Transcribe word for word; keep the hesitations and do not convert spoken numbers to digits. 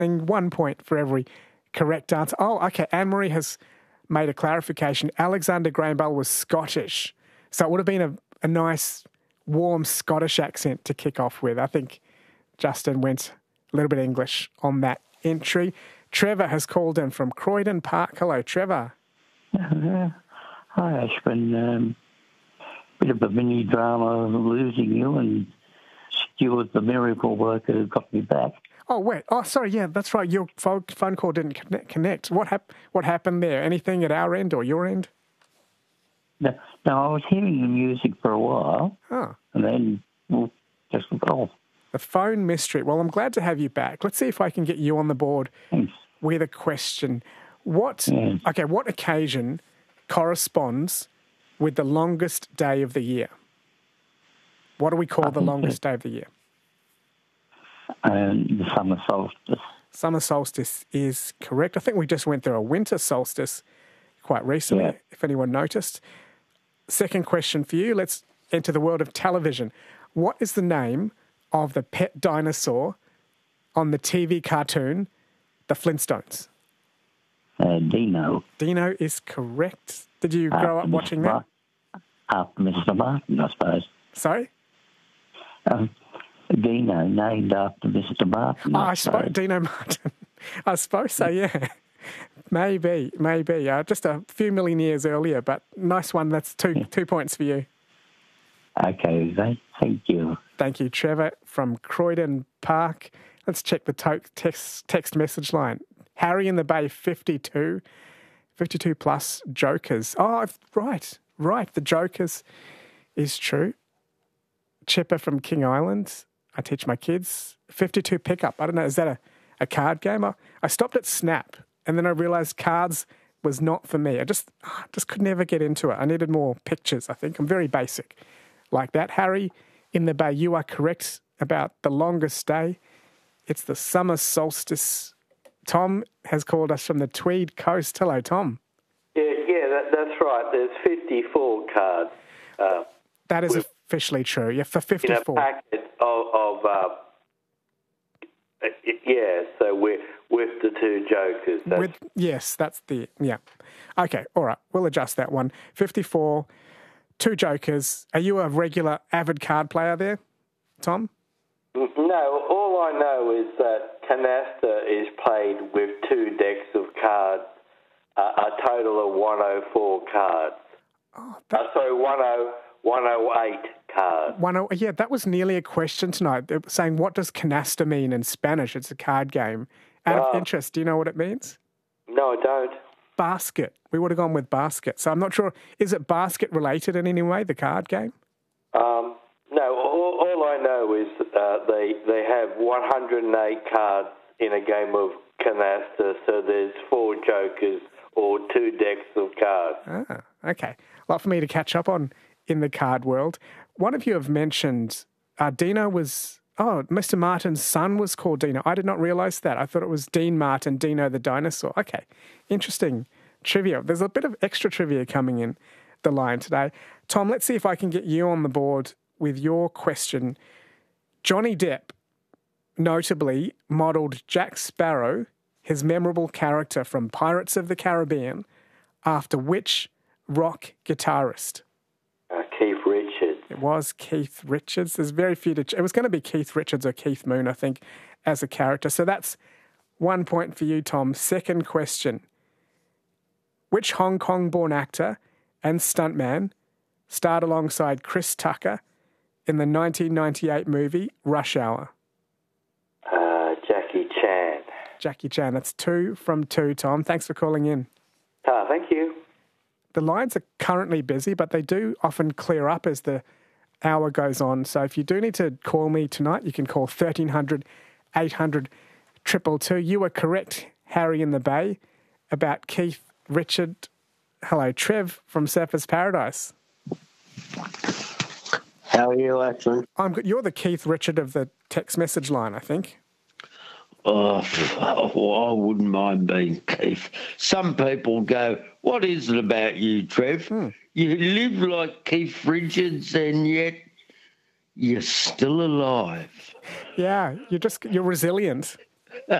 And one point for every correct answer. Oh, okay. Anne-Marie has made a clarification. Alexander Graham Bell was Scottish. So it would have been a, a nice, warm Scottish accent to kick off with. I think Justin went a little bit English on that entry. Trevor has called in from Croydon Park. Hello, Trevor. Uh, hi, Ashwin. Um, bit of a mini drama losing you, and Stuart, the miracle worker who got me back. Oh, wait. Oh, sorry. Yeah, that's right. Your phone phone call didn't connect. What, hap- what happened there? Anything at our end or your end? No, no, I was hearing the music for a while, oh. and then well, just off. The phone mystery. Well, I'm glad to have you back. Let's see if I can get you on the board Thanks. with a question. What? Yeah. Okay, what occasion corresponds with the longest day of the year? What do we call I the think longest that- day of the year? And the summer solstice. Summer solstice is correct. I think we just went through a winter solstice quite recently, Yeah. if anyone noticed. Second question for you. Let's enter the world of television. What is the name of the pet dinosaur on the T V cartoon, The Flintstones? Uh, Dino. Dino is correct. Did you grow up After watching Mister that? Mar- After Mister Martin, I suppose. Sorry? Um, Dino, named after Mister Martin. Oh, I I suppose Dino Martin. I suppose so, yeah. Maybe, maybe. Uh, just a few million years earlier, but nice one. That's two Yeah. two points for you. Okay, thank you. Thank you, Trevor from Croydon Park. Let's check the to- text, text message line. Harry in the Bay, fifty-two. fifty-two plus Jokers. Oh, right, right. The Jokers is true. Chipper from King Island. I teach my kids. fifty-two pickup. I don't know. Is that a, a card game? I, I stopped at Snap, and then I realised cards was not for me. I just I just could never get into it. I needed more pictures, I think. I'm very basic like that. Harry in the Bay, you are correct about the longest day. It's the summer solstice. Tom has called us from the Tweed Coast. Hello, Tom. Yeah, yeah, that, that's right. There's fifty-four cards. Uh, That is with, officially true. Yeah, for in a fifty-four. packet of, of uh, yeah, so with, with the two Jokers. That's, With, yes, that's the, yeah. Okay, all right. We'll adjust that one. fifty-four, two Jokers. Are you a regular avid card player there, Tom? No, all I know is that canasta is played with two decks of cards, uh, a total of one hundred four cards. Oh, that, Uh, sorry, one hundred eight cards. one, oh, yeah, that was nearly a question tonight. They were saying, what does canasta mean in Spanish? It's a card game. Out of Uh, interest, do you know what it means? No, I don't. Basket. We would have gone with basket. So I'm not sure. Is it basket related in any way, the card game? Um, no, all, all I know is uh, they they have one hundred eight cards in a game of canasta, so there's four Jokers or two decks of cards. Ah, okay. A lot for me to catch up on in the card world. One of you have mentioned uh, Dino was, oh, Mister Martin's son was called Dino. I did not realise that. I thought it was Dean Martin, Dino the dinosaur. Okay, interesting trivia. There's a bit of extra trivia coming in the line today. Tom, let's see if I can get you on the board with your question. Johnny Depp notably modelled Jack Sparrow, his memorable character from Pirates of the Caribbean, after which rock guitarist? Uh, Keith Richards. It was Keith Richards. There's very few to... Ch- it was going to be Keith Richards or Keith Moon, I think, as a character. So that's one point for you, Tom. Second question. Which Hong Kong-born actor and stuntman starred alongside Chris Tucker in the nineteen ninety-eight movie Rush Hour? Uh, Jackie Chan. Jackie Chan. That's two from two, Tom. Thanks for calling in. Ah, thank you. The lines are currently busy, but they do often clear up as the hour goes on. So if you do need to call me tonight, you can call thirteen hundred, eight hundred, two two two. You were correct, Harry in the Bay, about Keith Richard. Hello, Trev from Surfers Paradise. How are you, Ashwin? I'm good. You're the Keith Richard of the text message line, I think. Oh, I wouldn't mind being Keith. Some people go, what is it about you, Trev? Hmm. You live like Keith Richards and yet you're still alive. Yeah, you're just, you're resilient.